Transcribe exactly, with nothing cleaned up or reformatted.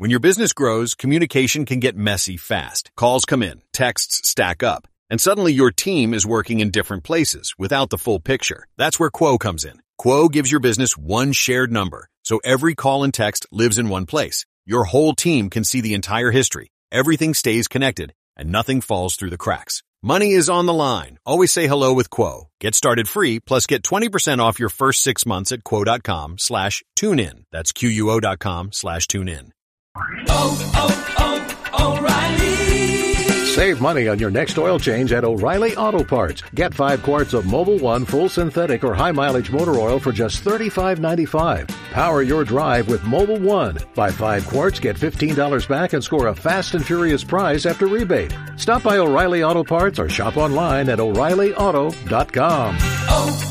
When your business grows, communication can get messy fast. Calls come in, texts stack up, and suddenly your team is working in different places without the full picture. That's where Quo comes in. Quo gives your business one shared number, so every call and text lives in one place. Your whole team can see the entire history. Everything stays connected, and nothing falls through the cracks. Money is on the line. Always say hello with Quo. Get started free, plus get twenty percent off your first six months at quo.com slash tune in. That's Q-U-O dot com slash tune in. Oh, oh, oh, O'Reilly. Save money on your next oil change at O'Reilly Auto Parts. Get five quarts of Mobil one full synthetic or high mileage motor oil for just thirty-five ninety-five. Power your drive with Mobil one. Buy five quarts, get fifteen dollars back and score a fast and furious prize after rebate. Stop by O'Reilly Auto Parts or shop online at O'Reilly Auto dot com. Oh,